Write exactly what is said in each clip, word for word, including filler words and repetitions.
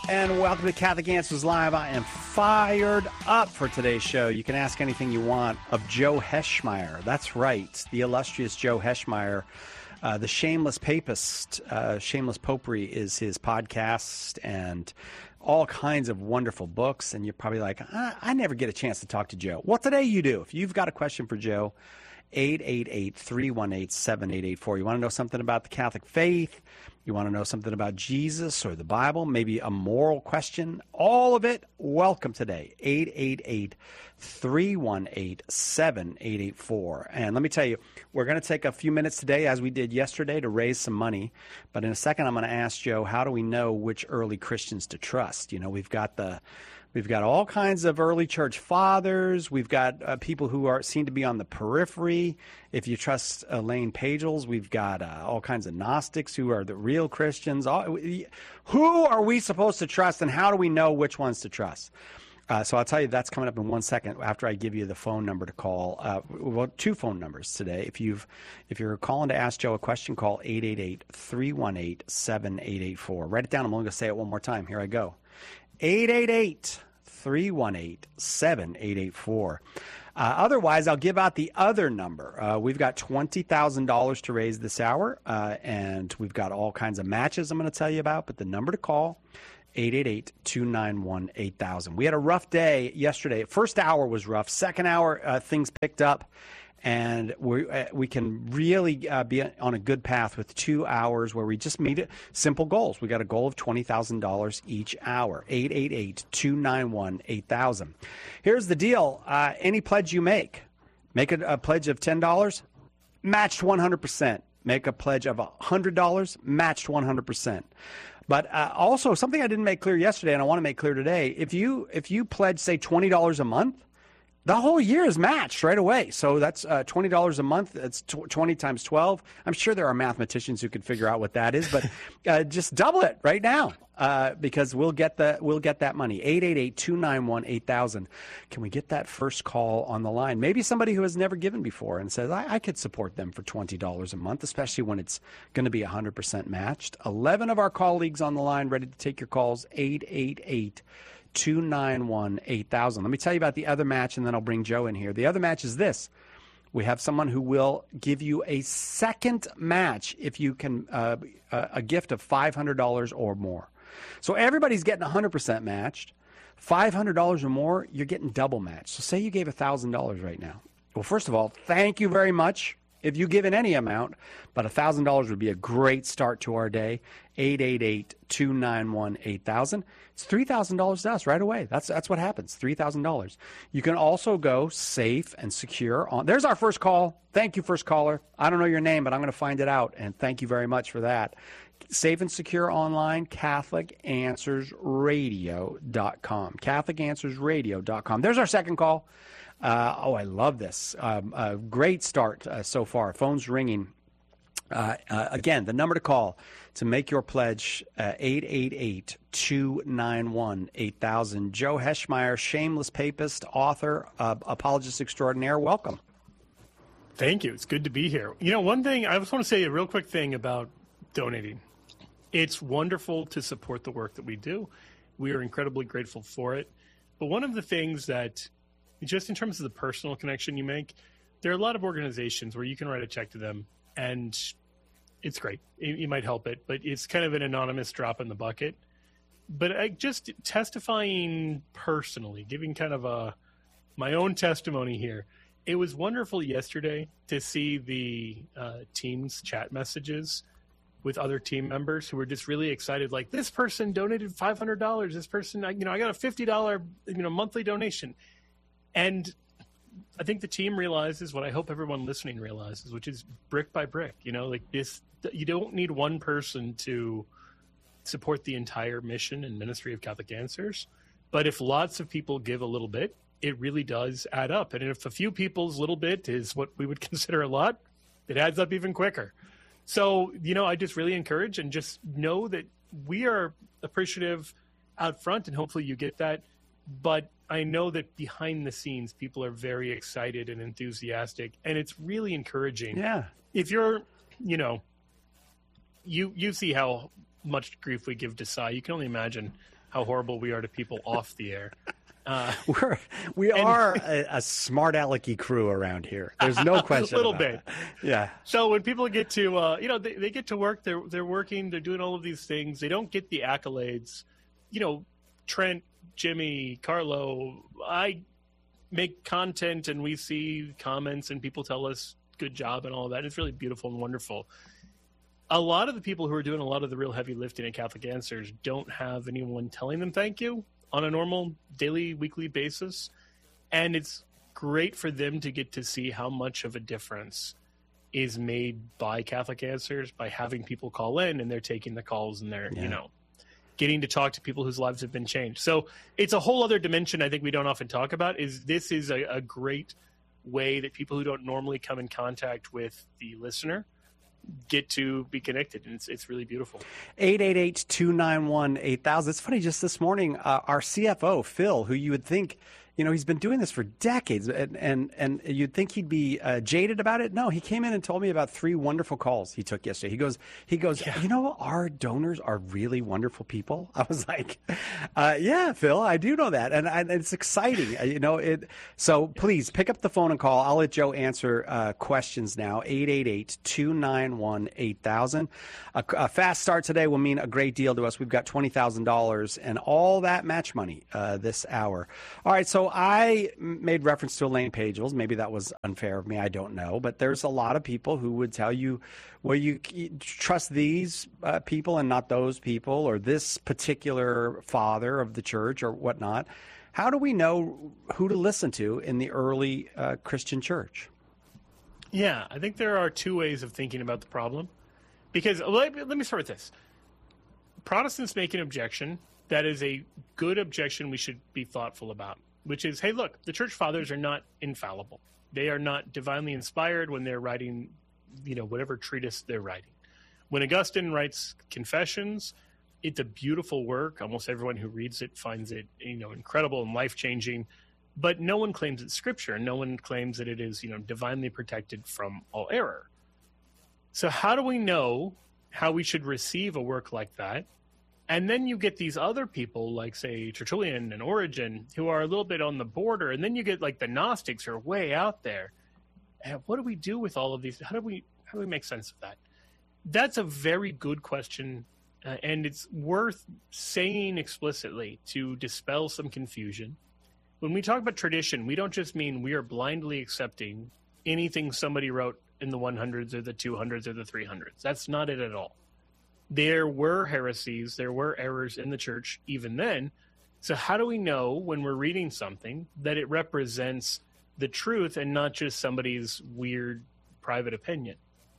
And welcome to Catholic Answers Live. I am fired up for today's show. You can ask anything you want of Joe Heschmeyer. That's right, the illustrious Joe Heschmeyer. Uh, the Shameless Papist, uh, Shameless Popery is his podcast, and all kinds of wonderful books. And you're probably like, I, I never get a chance to talk to Joe. Well, today you do. If you've got a question for Joe, eight eight eight, three one eight, seven eight eight four. You want to know something about the Catholic faith? You want to know something about Jesus or the Bible? Maybe a moral question? All of it, welcome today. eight eight eight, three one eight, seven eight eight four. And let me tell you, we're going to take a few minutes today, as we did yesterday, to raise some money. But in a second, I'm going to ask Joe, how do we know which early Christians to trust? You know, we've got the... We've got all kinds of early church fathers. We've got uh, people who are seem to be on the periphery. If you trust Elaine Pagels, we've got uh, all kinds of Gnostics who are the real Christians. All, who are we supposed to trust, and how do we know which ones to trust? Uh, so I'll tell you that's coming up in one second after I give you the phone number to call. Uh, well, two phone numbers today. If you've if you're calling to ask Joe a question, call eight eight eight, three one eight, seven eight eight four. Write it down. I'm only going to say it one more time. Here I go. eight eight eight, three one eight, seven eight eight four. Uh, otherwise, I'll give out the other number. Uh, we've got twenty thousand dollars to raise this hour, uh, and we've got all kinds of matches I'm going to tell you about. But the number to call, eight eight eight, two nine one, eight thousand. We had a rough day yesterday. First hour was rough. Second hour, uh, things picked up. And we uh, we can really uh, be on a good path with two hours where we just meet it, simple goals. We got a goal of twenty thousand dollars each hour. eight eight eight, two nine one, eight thousand. Here's the deal. Uh, any pledge you make, make a, a pledge of ten dollars, matched one hundred percent. Make a pledge of one hundred dollars, matched one hundred percent. But uh, also, something I didn't make clear yesterday, and I want to make clear today, if you if you pledge, say, twenty dollars a month, the whole year is matched right away. So that's uh, twenty dollars a month. That's twenty times twelve. I'm sure there are mathematicians who could figure out what that is, but uh, just double it right now uh, because we'll get the we'll get that money. eight eight eight, two nine one, eight thousand. Can we get that first call on the line? Maybe somebody who has never given before and says, I, I could support them for twenty dollars a month, especially when it's going to be one hundred percent matched. eleven of our colleagues on the line ready to take your calls. eight eight eight, two nine one, eight thousand. Let me tell you about the other match, and then I'll bring Joe in here. The other match is this. We have someone who will give you a second match if you can, uh, a gift of five hundred dollars or more. So everybody's getting one hundred percent matched. five hundred dollars or more, you're getting double matched. So say you gave one thousand dollars right now. Well, first of all, thank you very much if you give in any amount, but one thousand dollars would be a great start to our day. eight eight eight, two nine one, eight thousand. It's three thousand dollars to us right away. That's that's what happens, three thousand dollars. You can also go safe and secure. On. There's our first call. Thank you, first caller. I don't know your name, but I'm going to find it out, and thank you very much for that. Safe and secure online, Catholic Answers Radio dot com. Catholic Answers Radio dot com. There's our second call. Uh, oh, I love this. Um, a great start uh, so far. Phone's ringing. Uh, uh, again, the number to call to make your pledge, uh, eight eight eight, two nine one, eight thousand. Joe Heschmeyer, Shameless Papist, author, uh, apologist extraordinaire. Welcome. Thank you. It's good to be here. You know, one thing, I just want to say a real quick thing about donating. It's wonderful to support the work that we do. We are incredibly grateful for it. But one of the things that, just in terms of the personal connection you make, there are a lot of organizations where you can write a check to them, and it's great. You might help it, but it's kind of an anonymous drop in the bucket. But I just testifying personally, giving kind of a my own testimony here, it was wonderful yesterday to see the uh, Teams chat messages with other team members who were just really excited. Like, this person donated five hundred dollars. This person, you know, I got a fifty dollars, you know, monthly donation. And I think the team realizes what I hope everyone listening realizes, which is brick by brick, you know, like this, you don't need one person to support the entire mission and ministry of Catholic Answers. But if lots of people give a little bit, it really does add up. And if a few people's little bit is what we would consider a lot, it adds up even quicker. So, you know, I just really encourage and just know that we are appreciative out front, and hopefully you get that. But I know that behind the scenes, people are very excited and enthusiastic, and it's really encouraging. Yeah. If you're, you know, you you see how much grief we give to Cy. You can only imagine how horrible we are to people off the air. Uh, We're, we and, are a, a smart alecky crew around here. There's no question. A little about bit. That. Yeah. So when people get to, uh, you know, they, they get to work, they're, they're working, they're doing all of these things. They don't get the accolades. You know, Trent, Jimmy, Carlo, I make content and we see comments and people tell us good job and all of that. It's really beautiful and wonderful. A lot of the people who are doing a lot of the real heavy lifting at Catholic Answers don't have anyone telling them thank you on a normal daily, weekly basis. And it's great for them to get to see how much of a difference is made by Catholic Answers, by having people call in and they're taking the calls and they're, yeah. you know, getting to talk to people whose lives have been changed. So it's a whole other dimension I think we don't often talk about, is this is a, a great way that people who don't normally come in contact with the listener get to be connected, and it's it's really beautiful. eight eight eight, two nine one, eight thousand. It's funny, just this morning, uh, our C F O, Phil, who you would think, you know, he's been doing this for decades, and and, and you'd think he'd be uh, jaded about it. No, he came in and told me about three wonderful calls he took yesterday. He goes, he goes, yeah. you know, our donors are really wonderful people. I was like, uh, yeah, Phil, I do know that, and, and it's exciting, you know. It. So please pick up the phone and call. I'll let Joe answer uh, questions now. eight eight eight, two nine one, eight thousand. A, a fast start today will mean a great deal to us. We've got twenty thousand dollars and all that match money uh, this hour. All right, so I made reference to Elaine Pagels. Maybe that was unfair of me. I don't know. But there's a lot of people who would tell you, well, you, you trust these uh, people and not those people, or this particular father of the church or whatnot. How do we know who to listen to in the early uh, Christian church? Yeah, I think there are two ways of thinking about the problem. Because let, let me start with this. Protestants make an objection that is a good objection we should be thoughtful about, which is, hey, look, the church fathers are not infallible. They are not divinely inspired when they're writing, you know, whatever treatise they're writing. When Augustine writes Confessions, it's a beautiful work. Almost everyone who reads it finds it, you know, incredible and life-changing. But no one claims it's scripture, and no one claims that it is, you know, divinely protected from all error. So how do we know how we should receive a work like that? And then you get these other people like, say, Tertullian and Origen, who are a little bit on the border. And then you get like the Gnostics who are way out there. And what do we do with all of these? How do we how do we make sense of that? That's a very good question. Uh, and it's worth saying explicitly to dispel some confusion. When we talk about tradition, we don't just mean we are blindly accepting anything somebody wrote in the hundreds or the two hundreds or the three hundreds. That's not it at all. There were heresies, there were errors in the church even then. So how do we know when we're reading something that it represents the truth and not just somebody's weird private opinion?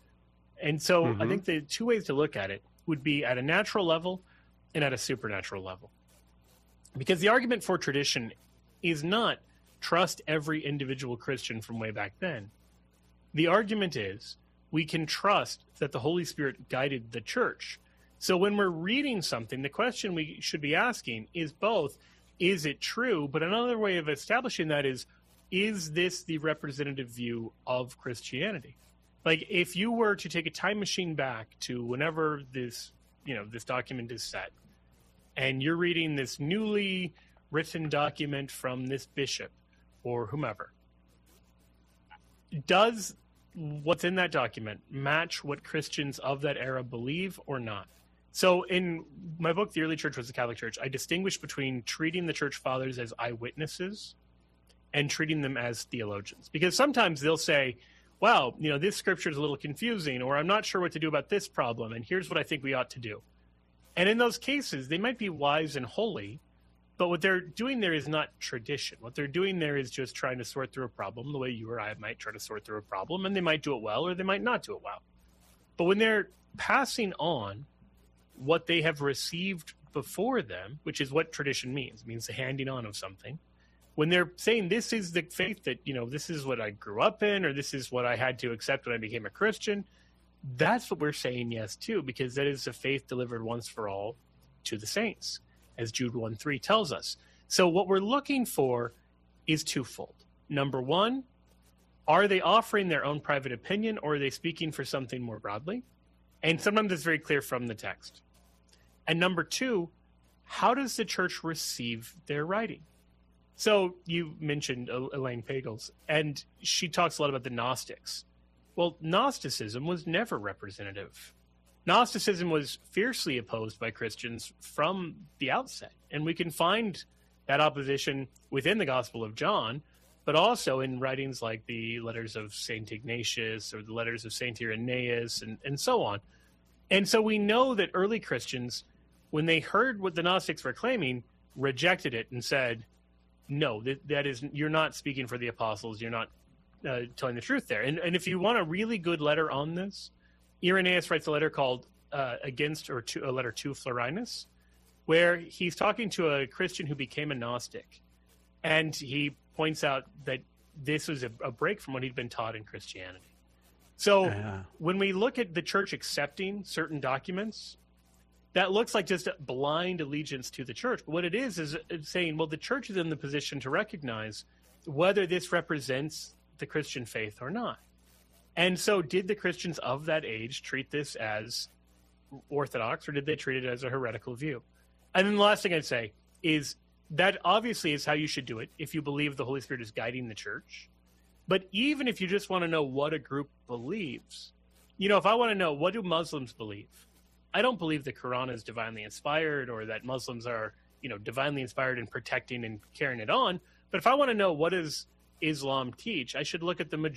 And so mm-hmm. I think the two ways to look at it would be at a natural level and at a supernatural level. Because the argument for tradition is not trust every individual Christian from way back then. The argument is we can trust that the Holy Spirit guided the church. So when we're reading something, the question we should be asking is both, is it true? But another way of establishing that is, is this the representative view of Christianity? Like, if you were to take a time machine back to whenever this, you know, this document is set, and you're reading this newly written document from this bishop or whomever, does what's in that document match what Christians of that era believe or not? So in my book, The Early Church Was the Catholic Church, I distinguish between treating the church fathers as eyewitnesses and treating them as theologians. Because sometimes they'll say, well, you know, this scripture is a little confusing, or I'm not sure what to do about this problem, and here's what I think we ought to do. And in those cases, they might be wise and holy, but what they're doing there is not tradition. What they're doing there is just trying to sort through a problem the way you or I might try to sort through a problem, and they might do it well or they might not do it well. But when they're passing on what they have received before them, which is what tradition means, it means the handing on of something, when they're saying this is the faith that, you know, this is what I grew up in, or this is what I had to accept when I became a Christian, that's what we're saying yes to, because that is the faith delivered once for all to the saints, as Jude one three tells us. So what we're looking for is twofold. Number one, are they offering their own private opinion, or are they speaking for something more broadly? And sometimes it's very clear from the text. And number two, how does the church receive their writing? So you mentioned Elaine Pagels, and she talks a lot about the Gnostics. Well, Gnosticism was never representative. Gnosticism was fiercely opposed by Christians from the outset, and we can find that opposition within the Gospel of John, but also in writings like the letters of Saint Ignatius or the letters of Saint Irenaeus and, and so on. And so we know that early Christians, when they heard what the Gnostics were claiming, rejected it and said, no, that, that is, you're not speaking for the apostles. You're not uh, telling the truth there. And, and if you want a really good letter on this, Irenaeus writes a letter called uh, Against, or to, a letter to Florinus, where he's talking to a Christian who became a Gnostic. And he points out that this was a, a break from what he'd been taught in Christianity. So Yeah. when we look at the church accepting certain documents, that looks like just a blind allegiance to the church. But what it is, is it's saying, well, the church is in the position to recognize whether this represents the Christian faith or not. And so did the Christians of that age treat this as orthodox, or did they treat it as a heretical view? And then the last thing I'd say is that obviously is how you should do it if you believe the Holy Spirit is guiding the church. But even if you just want to know what a group believes, you know, if I want to know, what do Muslims believe? I don't believe the Quran is divinely inspired, or that Muslims are, you know, divinely inspired in protecting and carrying it on. But if I want to know what does Islam teach, I should look at the majority